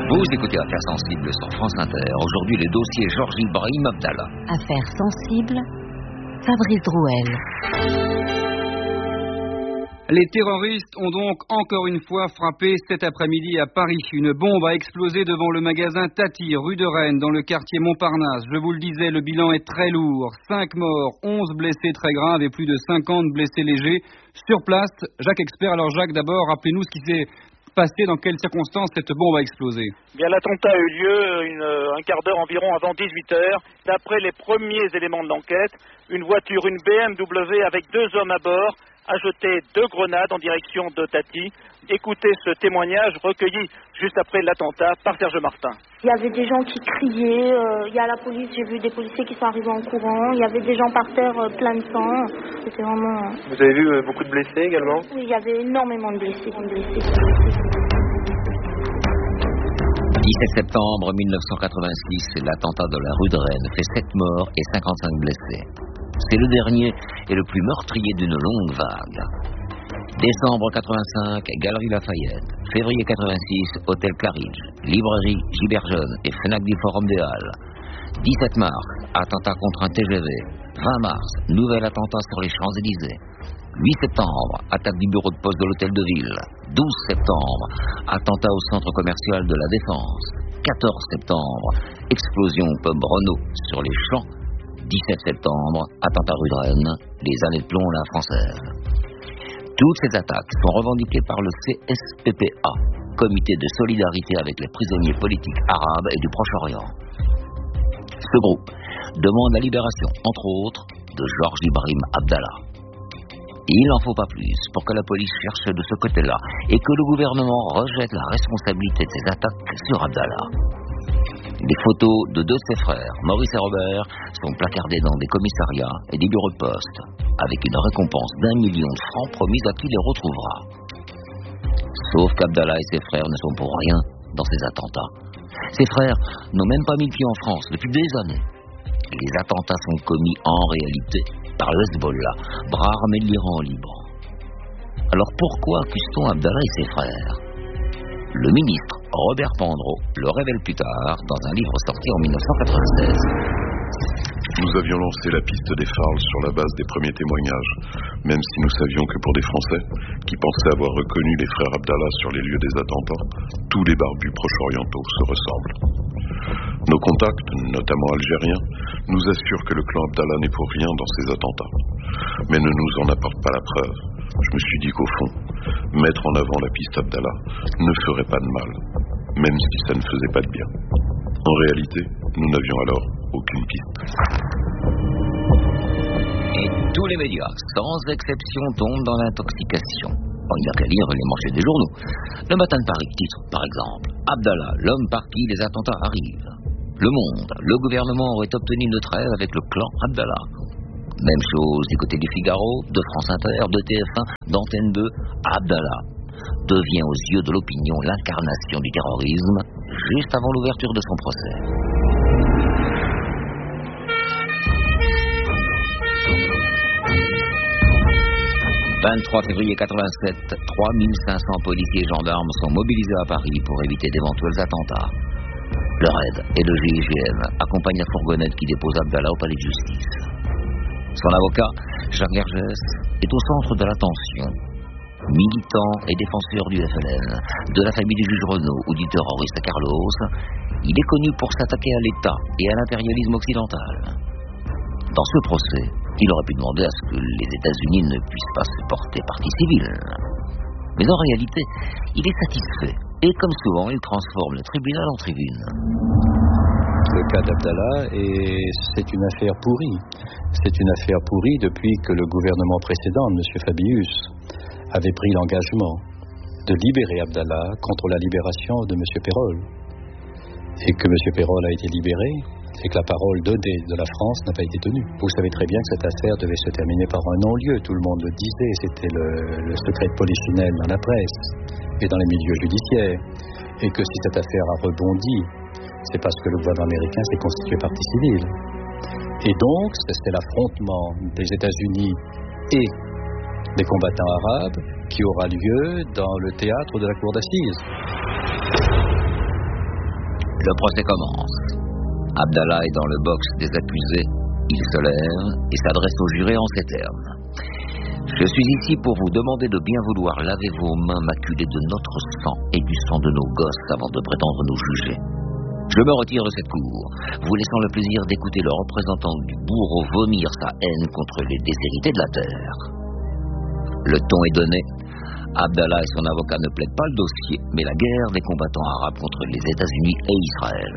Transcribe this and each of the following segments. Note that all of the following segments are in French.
Vous écoutez Affaires sensibles sur France Inter. Aujourd'hui, le dossier Georges Ibrahim Abdallah. Affaires sensibles, Fabrice Drouel. Les terroristes ont donc encore une fois frappé cet après-midi à Paris. Une bombe a explosé devant le magasin Tati, rue de Rennes, dans le quartier Montparnasse. Je vous le disais, le bilan est très lourd. 5 morts, 11 blessés très graves et plus de 50 blessés légers. Sur place, Jacques Expert. Alors Jacques, d'abord, rappelez-nous ce qui s'est passé, dans quelles circonstances cette bombe a explosé. Bien, l'attentat a eu lieu un quart d'heure environ avant 18h. D'après les premiers éléments de l'enquête, une voiture, une BMW avec 2 hommes à bord, a jeté 2 grenades en direction de Tati. Écoutez ce témoignage recueilli juste après l'attentat par Serge Martin. Il y avait des gens qui criaient, il y a la police, j'ai vu des policiers qui sont arrivés en courant, il y avait des gens par terre plein de sang. C'était vraiment... Vous avez vu beaucoup de blessés également? Oui, il y avait énormément de blessés. 17 septembre 1986, l'attentat de la rue de Rennes fait 7 morts et 55 blessés. C'est le dernier et le plus meurtrier d'une longue vague. Décembre 85, Galerie Lafayette. Février 86, Hôtel Claridge. Librairie Gilbert Jeune et Fnac du Forum des Halles. 17 mars, attentat contre un TGV. 20 mars, nouvel attentat sur les Champs-Élysées. 8 septembre, attaque du bureau de poste de l'Hôtel de Ville. 12 septembre, attentat au centre commercial de la Défense. 14 septembre, explosion au pub Renault sur les Champs. 17 septembre, attentat rue de Rennes, les années de plomb à la française. Toutes ces attaques sont revendiquées par le CSPPA, Comité de solidarité avec les prisonniers politiques arabes et du Proche-Orient. Ce groupe demande la libération, entre autres, de Georges Ibrahim Abdallah. Il n'en faut pas plus pour que la police cherche de ce côté-là et que le gouvernement rejette la responsabilité de ces attaques sur Abdallah. Les photos de 2 de ses frères, Maurice et Robert, sont placardées dans des commissariats et des bureaux de poste, avec une récompense d'1 million de francs promise à qui les retrouvera. Sauf qu'Abdallah et ses frères ne sont pour rien dans ces attentats. Ses frères n'ont même pas mis le pied en France depuis des années. Les attentats sont commis en réalité par le Hezbollah, bras armé de l'Iran au Liban. Alors pourquoi accuse-t-on Abdallah et ses frères ? Le ministre Robert Pandreau le révèle plus tard dans un livre sorti en 1996. Nous avions lancé la piste des Farls sur la base des premiers témoignages, même si nous savions que pour des Français qui pensaient avoir reconnu les frères Abdallah sur les lieux des attentats, tous les barbus proche-orientaux se ressemblent. Nos contacts, notamment algériens, nous assurent que le clan Abdallah n'est pour rien dans ces attentats, mais ne nous en apportent pas la preuve. Je me suis dit qu'au fond, mettre en avant la piste Abdallah ne ferait pas de mal, même si ça ne faisait pas de bien. En réalité, nous n'avions alors aucune piste. Et tous les médias, sans exception, tombent dans l'intoxication. Il n'y a qu'à lire les manchettes des journaux. Le Matin de Paris titre, par exemple, Abdallah, l'homme par qui les attentats arrivent. Le Monde, le gouvernement aurait obtenu une trêve avec le clan Abdallah. Même chose du côté du Figaro, de France Inter, de TF1, d'Antenne 2, Abdallah devient aux yeux de l'opinion l'incarnation du terrorisme juste avant l'ouverture de son procès. « 23 février 87, 3500 policiers et gendarmes sont mobilisés à Paris pour éviter d'éventuels attentats. Le RAID et le GIGN accompagnent la fourgonnette qui dépose Abdallah au palais de justice. Son avocat, Jacques Vergès, est au centre de l'attention. Militant et défenseur du FLN, de la famille du juge Renaud ou du terroriste Carlos, il est connu pour s'attaquer à l'État et à l'impérialisme occidental. Dans ce procès, il aurait pu demander à ce que les États-Unis ne puissent pas se porter partie civile. Mais en réalité, il est satisfait et comme souvent, il transforme le tribunal en tribune. Le cas d'Abdallah, c'est une affaire pourrie. C'est une affaire pourrie depuis que le gouvernement précédent, M. Fabius, avait pris l'engagement de libérer Abdallah contre la libération de M. Peyrol. Et que M. Peyrol a été libéré, c'est que la parole donnée de la France n'a pas été tenue. Vous savez très bien que cette affaire devait se terminer par un non-lieu. Tout le monde le disait, c'était le secret de polichinelle dans la presse et dans les milieux judiciaires. Et que si cette affaire a rebondi, c'est parce que le gouvernement américain s'est constitué partie civile. Et donc, c'est l'affrontement des États-Unis et des combattants arabes qui aura lieu dans le théâtre de la cour d'assises. Le procès commence. Abdallah est dans le box des accusés. Il se lève et s'adresse au juré en ces termes. Je suis ici pour vous demander de bien vouloir laver vos mains maculées de notre sang et du sang de nos gosses avant de prétendre nous juger. Je me retire de cette cour, vous laissant le plaisir d'écouter le représentant du bourreau vomir sa haine contre les déshérités de la terre. Le ton est donné. Abdallah et son avocat ne plaident pas le dossier, mais la guerre des combattants arabes contre les États-Unis et Israël.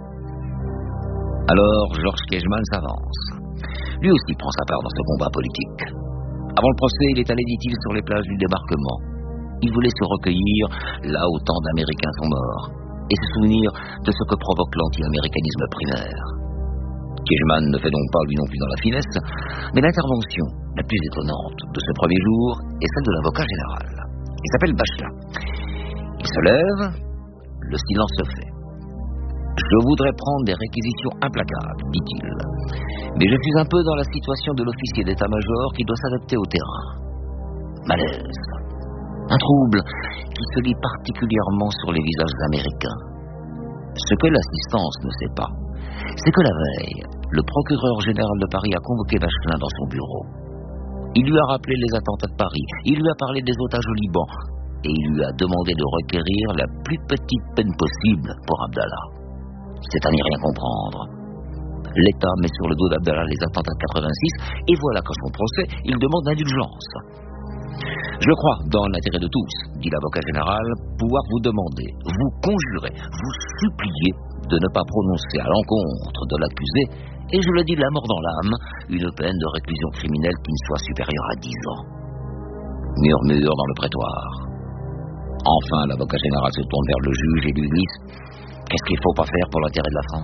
Alors, Georges Kejman s'avance. Lui aussi prend sa part dans ce combat politique. Avant le procès, il est allé, dit-il, sur les plages du débarquement. Il voulait se recueillir là où tant d'Américains sont morts et se souvenir de ce que provoque l'anti-américanisme primaire. Kejman ne fait donc pas lui non plus dans la finesse, mais l'intervention la plus étonnante de ce premier jour est celle de l'avocat général. Il s'appelle Bachla. Il se lève, le silence se fait. Je voudrais prendre des réquisitions implacables, dit-il. Mais je suis un peu dans la situation de l'officier d'état-major qui doit s'adapter au terrain. Malaise. Un trouble qui se lit particulièrement sur les visages américains. Ce que l'assistance ne sait pas, c'est que la veille, le procureur général de Paris a convoqué Bachelin dans son bureau. Il lui a rappelé les attentats de Paris, il lui a parlé des otages au Liban, et il lui a demandé de requérir la plus petite peine possible pour Abdallah. C'est à n'y rien comprendre. L'État met sur le dos d'Abdallah les attentats de 86, et voilà qu'à son procès, il demande l'indulgence. Je crois, dans l'intérêt de tous, dit l'avocat général, pouvoir vous demander, vous conjurer, vous supplier de ne pas prononcer à l'encontre de l'accusé, et je le dis de la mort dans l'âme, une peine de réclusion criminelle qui ne soit supérieure à 10 ans. Murmure dans le prétoire. Enfin, l'avocat général se tourne vers le juge et lui glisse « Qu'est-ce qu'il ne faut pas faire pour l'intérêt de la France ?»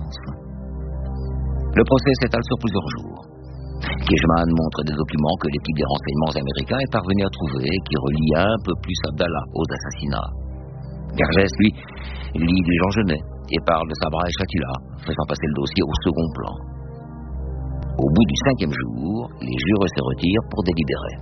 Le procès s'étale sur plusieurs jours. Kejman montre des documents que l'équipe des renseignements américains est parvenue à trouver et qui relient un peu plus Abdallah aux assassinats. Vergès, lui, lit du Jean Genet et parle de Sabra et Chatila, faisant passer le dossier au second plan. Au bout du 5e jour, les jurés se retirent pour délibérer.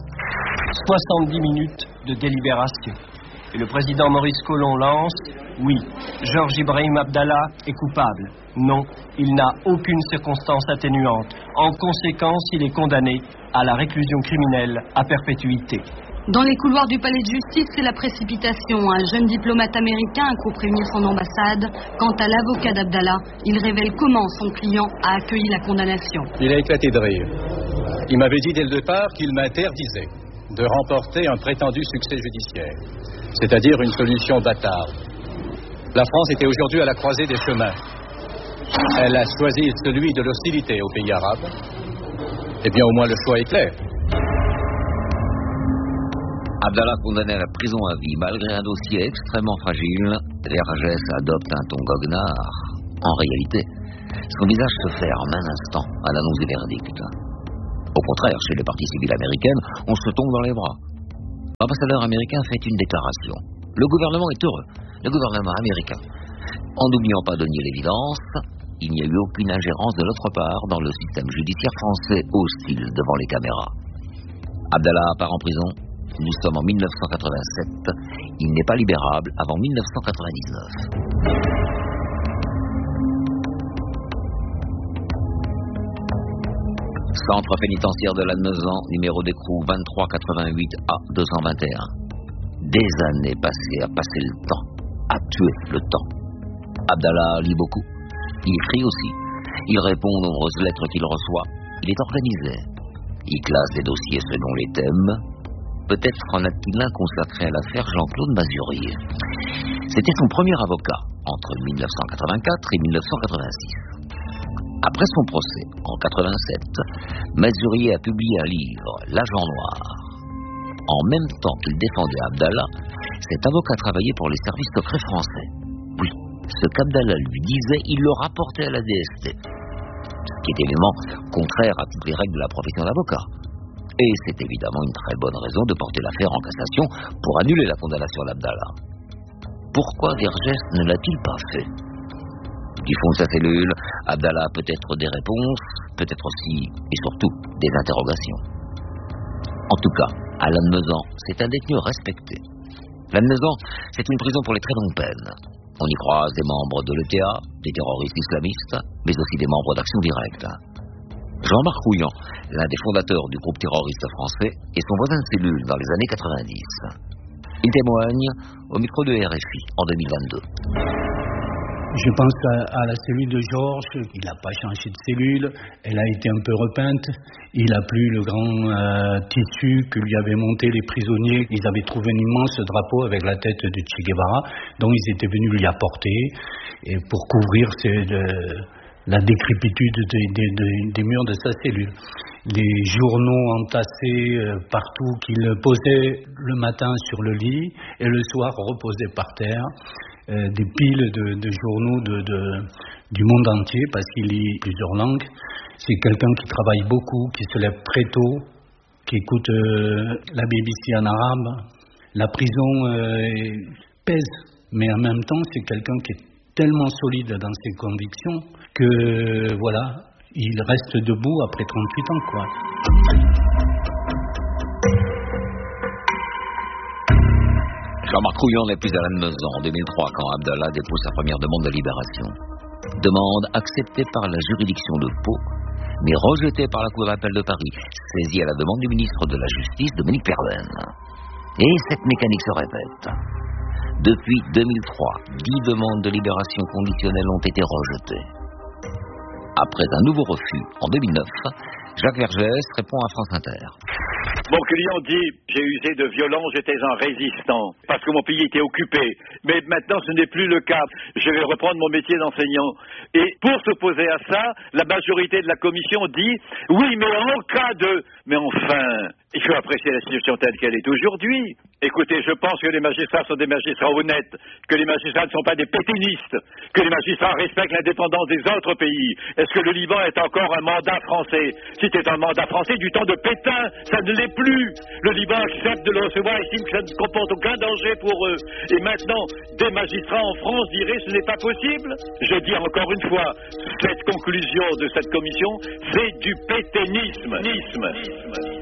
70 minutes de délibération. Et le président Maurice Colomb lance « Oui, Georges Ibrahim Abdallah est coupable. Non, il n'a aucune circonstance atténuante. En conséquence, il est condamné à la réclusion criminelle à perpétuité. » Dans les couloirs du palais de justice, c'est la précipitation. Un jeune diplomate américain court prévenir son ambassade. Quant à l'avocat d'Abdallah, il révèle comment son client a accueilli la condamnation. Il a éclaté de rire. Il m'avait dit dès le départ qu'il m'interdisait de remporter un prétendu succès judiciaire, c'est-à-dire une solution bâtarde. La France était aujourd'hui à la croisée des chemins. Elle a choisi celui de l'hostilité aux pays arabes. Eh bien, au moins le choix est clair. Abdallah condamné à la prison à vie, malgré un dossier extrêmement fragile, Vergès adopte un ton goguenard. En réalité, son visage se ferme un instant à l'annonce du verdict. Au contraire, chez les parties civiles américaines, on se tombe dans les bras. L'ambassadeur américain fait une déclaration. Le gouvernement est heureux, le gouvernement américain. En n'oubliant pas de nier l'évidence, il n'y a eu aucune ingérence de notre part dans le système judiciaire français hostile devant les caméras. Abdallah part en prison. Nous sommes en 1987. Il n'est pas libérable avant 1999. Centre pénitentiaire de Lannemezan, numéro d'écrou 2388 A 221. Des années passées à passer le temps, à tuer le temps. Abdallah lit beaucoup. Il écrit aussi. Il répond aux nombreuses lettres qu'il reçoit. Il est organisé. Il classe des dossiers selon les thèmes. Peut-être en a-t-il un consacré à l'affaire Jean-Claude Mazurier. C'était son premier avocat entre 1984 et 1986. Après son procès, en 87, Mazurier a publié un livre, L'Agent Noir. En même temps qu'il défendait Abdallah, cet avocat travaillait pour les services secrets français. Oui, ce qu'Abdallah lui disait, il le rapportait à la DST. Ce qui est évidemment contraire à toutes les règles de la profession d'avocat. Et c'est évidemment une très bonne raison de porter l'affaire en cassation pour annuler la condamnation d'Abdallah. Pourquoi Vergès ne l'a-t-il pas fait? Du fond de sa cellule, Abdallah a peut-être des réponses, peut-être aussi et surtout des interrogations. En tout cas, à Lannemezan, c'est un détenu respecté. Lannemezan, c'est une prison pour les très longues peines. On y croise des membres de l'ETA, des terroristes islamistes, mais aussi des membres d'Action Directe. Jean-Marc Rouillant, l'un des fondateurs du groupe terroriste français, est son voisin de cellule dans les années 90. Il témoigne au micro de RFI en 2022. Je pense à la cellule de Georges, il n'a pas changé de cellule, elle a été un peu repeinte, il n'a plus le grand tissu que lui avaient monté les prisonniers, ils avaient trouvé un immense drapeau avec la tête de Che Guevara, dont ils étaient venus lui apporter, et pour couvrir la décrépitude des murs de sa cellule. Les journaux entassés partout qu'il posait le matin sur le lit et le soir reposés par terre. Des piles de journaux du monde entier parce qu'il lit plusieurs langues. C'est quelqu'un qui travaille beaucoup, qui se lève très tôt, qui écoute la BBC en arabe. La prison pèse, mais en même temps c'est quelqu'un qui est tellement solide dans ses convictions que voilà, il reste debout après 38 ans quoi. Jean-Marc Rouillant n'est plus à l'admeson en 2003 quand Abdallah dépose sa première demande de libération. Demande acceptée par la juridiction de Pau, mais rejetée par la Cour d'appel de Paris, saisie à la demande du ministre de la Justice, Dominique Perben. Et cette mécanique se répète. Depuis 2003, 10 demandes de libération conditionnelle ont été rejetées. Après un nouveau refus, en 2009, Jacques Vergès répond à France Inter. Mon client dit, j'ai usé de violence, j'étais un résistant, parce que mon pays était occupé. Mais maintenant, ce n'est plus le cas. Je vais reprendre mon métier d'enseignant. Et pour s'opposer à ça, la majorité de la commission dit, oui, mais en cas de... Mais enfin, il faut apprécier la situation telle qu'elle est aujourd'hui. Écoutez, je pense que les magistrats sont des magistrats honnêtes, que les magistrats ne sont pas des pétinistes, que les magistrats respectent l'indépendance des autres pays. Est-ce que le Liban est encore un mandat français? Si c'est un mandat français, du temps de Pétain, ça ne l'est plus. Le Liban accepte de le recevoir, estime que ça ne comporte aucun danger pour eux. Et maintenant, des magistrats en France diraient ce n'est pas possible. Je dis encore une fois, cette conclusion de cette commission, c'est du pétainisme.